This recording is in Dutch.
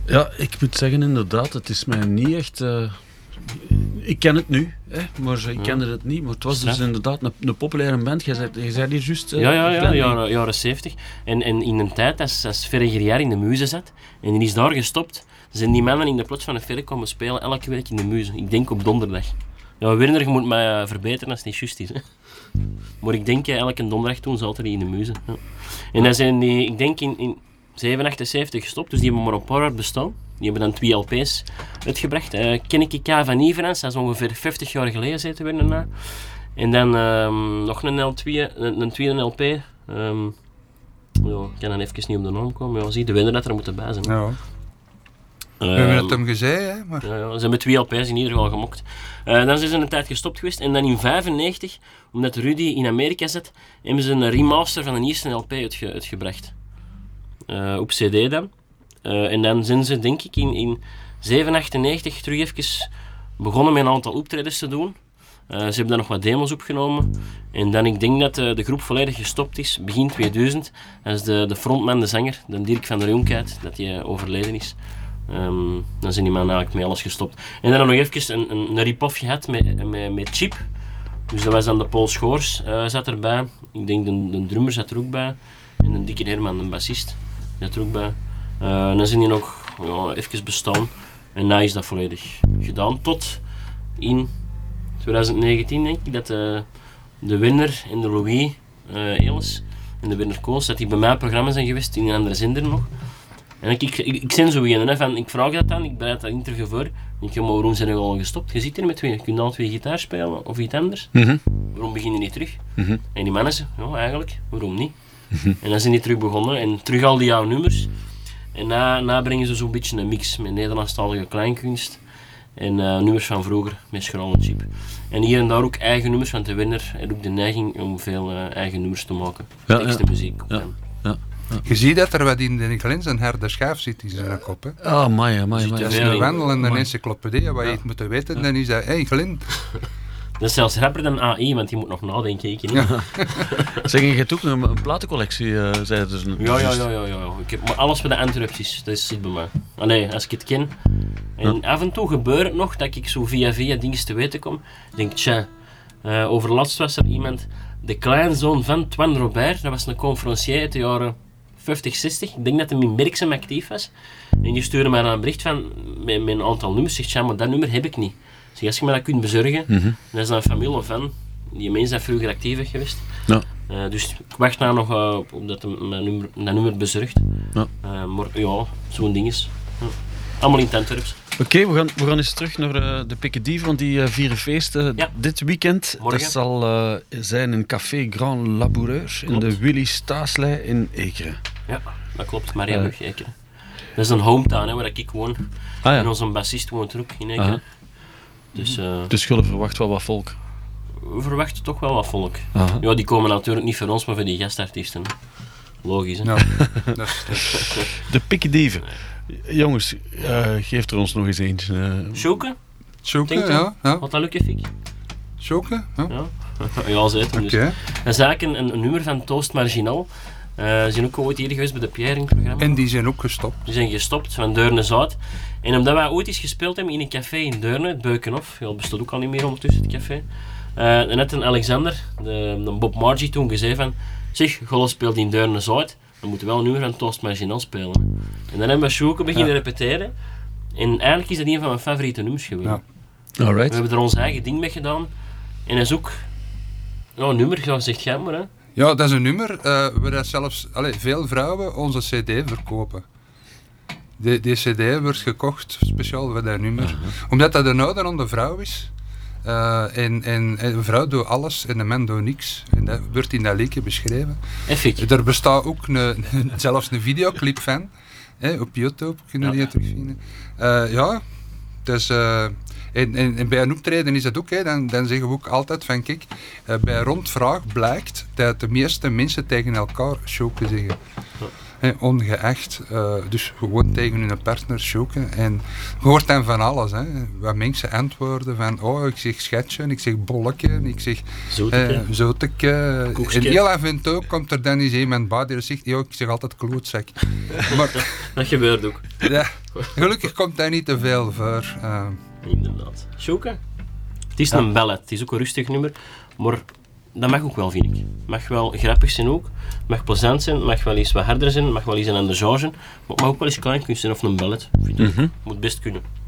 Ja, ik moet zeggen inderdaad, het is mij niet echt... ik ken het nu, hè, maar ik kende het niet. Maar het was dus inderdaad een populaire band. Je zei hier juist... jaren 70. En in een tijd als Ferre in de Muze zat, en die is daar gestopt, zijn die mannen in de plots van de Ferre komen spelen elke week in de Muze. Ik denk op donderdag. Ja, Werner, je moet mij verbeteren als het niet juist is. Hè. Maar ik denk elke donderdag toen zaten die in de Muze. Ja. En dan zijn die, ik denk in 78 gestopt, dus die hebben maar een paar jaar bestaan. Die hebben dan 2 LP's uitgebracht. Kenneke K. van Iverens, dat is ongeveer 50 jaar geleden zitten we daarna. En dan nog een tweede LP. Ja, ik kan dan even niet op de naam komen. Ja, zie de winnaar dat er moeten bij zijn. Ja. We hebben het hem gezegd, hè? Maar... Ja, ze hebben 2 LP's in ieder geval gemokt. Dan zijn ze een tijd gestopt geweest. En dan in 1995, omdat Rudy in Amerika zat, hebben ze een remaster van de eerste LP uitgebracht. Op CD dan. En dan zijn ze, denk ik, in 97 terug even begonnen met een aantal optredens te doen. Ze hebben daar nog wat demos opgenomen. En dan, ik denk dat de groep volledig gestopt is, begin 2000. Dat is de frontman, de zanger, de Dirk van der Jonkaert, dat hij overleden is. Dan zijn die man eigenlijk met alles gestopt. En dan nog even een rip-off gehad met Chip. Dus dat was dan de Paul Schoors zat erbij. Ik denk de drummer zat er ook bij. En de Dikke Herman, de bassist, zat er ook bij. Dan zijn die nog even bestaan. En na is dat volledig gedaan. Tot in 2019 denk ik dat de winnaar en de Louis Elis en de winnaar Koos, dat die bij mij programma's zijn geweest in een andere zender nog. En ik zin zo in, van, ik vraag dat dan, ik bereid dat interview voor. Ik denk, maar waarom zijn we al gestopt? Je zit hier met 2, je kunt al 2 gitaar spelen of iets anders. Waarom begin je niet terug? En die mannen zeggen, ja eigenlijk, waarom niet? En dan zijn die terug begonnen en terug al die oude nummers. En na brengen ze zo'n beetje een mix met Nederlandstalige kleinkunst en nummers van vroeger met Schraal en Chip. En hier en daar ook eigen nummers, want de winnaar heeft ook de neiging om veel eigen nummers te maken. Tekst en muziek. Ja. Je ziet dat er wat in de glins een harde schaaf zit in zijn kop. Hè. Amai. Als je wandelt in een encyclopedie, wat je moet weten, dan is dat, Glin. Dat is zelfs rapper dan AI, want je moet nog nadenken. Zeg, je hebt ook een platencollectie, zei dus. Ja. Ik heb maar alles wat de interrupties, dat zit bij mij. Allee, als ik het ken. En af en toe gebeurt het nog dat ik zo via dingen te weten kom. Ik denk, tja, overlast was er iemand, de kleinzoon van Twan Robert, dat was een conferencier uit de jaren 50, 60. Ik denk dat hij in Berksem actief was. En die stuurde mij dan een bericht van, met een aantal nummers. Zegt, ja, maar dat nummer heb ik niet. Zeg, als je me dat kunt bezorgen, dat is dan een familie van die mensen zijn vroeger actief is geweest. Ja. Dus ik wacht nou nog op dat mijn nummer bezorgt. Ja. Maar ja, zo'n ding is. Ja. Allemaal in het Antwerps. Oké, we gaan eens terug naar de Piccadilly, want die vieren feesten dit weekend. Morgen. Dat zal zijn in Café Grand Laboureur in de Willy Staaslei in Ekeren. Ja, dat klopt. Mariaburg, Ekeren. Dat is een hometown hè, waar ik woon. En onze bassist woont er ook in Ekeren. Dus jullie verwachten wel wat volk? We verwachten toch wel wat volk. Aha. Ja, die komen natuurlijk niet voor ons, maar voor die gastartiesten. Logisch, hè? Ja, de Piccadilly. Jongens, geef er ons nog eens eentje. Choken? Choken, ja. Wat dat lukt, Fik? Choken? Ja. Ja, ze eten dus. Okay. Dat is eigenlijk een nummer van Toast Marginal. Ze zijn ook ooit hier geweest bij de Pierre in het programma. En die zijn ook gestopt. Die zijn gestopt, van Deurne-Zuid. En omdat wij ooit eens gespeeld hebben in een café in Deurne, het Beukenhof, dat bestaat ook al niet meer ondertussen, het café. En net een Alexander, de Bob Margie, toen gezegd van, zeg, Golle speelt in Deurne-Zuid, dan moeten we wel een nummer van Toast Marginal spelen. En dan hebben we Choken beginnen repeteren. En eigenlijk is dat een van mijn favoriete nummers geworden. Ja. Alright. We hebben er ons eigen ding mee gedaan. En dat is ook een nummer, zegt jij maar. Hè. Ja, dat is een nummer waar dat zelfs veel vrouwen onze cd verkopen. Die cd wordt gekocht speciaal voor dat nummer. Omdat dat een ouderhande vrouw is. En een vrouw doet alles en een man doet niks. En dat wordt in dat liedje beschreven. Er bestaat ook zelfs een videoclip van. Op YouTube kunnen die terugvinden. Dus... En bij een optreden is dat ook, dan zeggen we ook altijd van kijk, bij rondvraag blijkt dat de meeste mensen tegen elkaar choken zeggen. ongeacht. Dus gewoon tegen hun partner zoeken. En je hoort dan van alles. Hè. Wat mensen antwoorden van, ik zeg schatje, ik zeg bolletje, ik zeg zoteke. Koekske. En heel af en toe komt er dan eens iemand bij die zegt, ik zeg altijd klootzak. Maar Dat gebeurt ook. ja, gelukkig komt dat niet te veel voor. Inderdaad. Sjoeke? Het is een ballad, het is ook een rustig nummer, maar dat mag ook wel, vind ik. Het mag wel grappig zijn ook, het mag plezant zijn, het mag wel eens wat harder zijn, het mag wel eens een ander genre zijn, maar het mag ook wel eens klein kunnen zijn of een ballad, vind ik. Moet best kunnen.